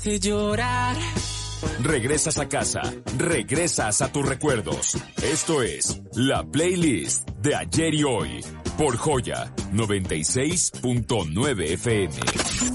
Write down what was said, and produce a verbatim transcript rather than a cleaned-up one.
De llorar. Regresas a casa, regresas a tus recuerdos. Esto es la playlist de ayer y hoy por Joya noventa y seis punto nueve F M.